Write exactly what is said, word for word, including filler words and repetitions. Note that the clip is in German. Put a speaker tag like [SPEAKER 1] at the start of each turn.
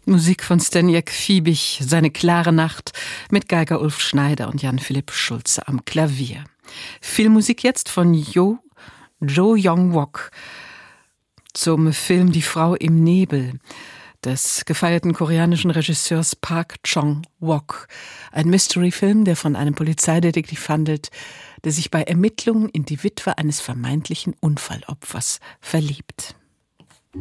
[SPEAKER 1] Musik von Zdeněk Fiebig, Seine klare Nacht mit Geiger Ulf Schneider und Jan-Philipp Schulze am Klavier. Viel Musik jetzt von Jo, Jo Young-wook zum Film Die Frau im Nebel des gefeierten koreanischen Regisseurs Park Chan-wook. Ein Mystery-Film, der von einem Polizeidetektiv handelt, der sich bei Ermittlungen in die Witwe eines vermeintlichen Unfallopfers verliebt.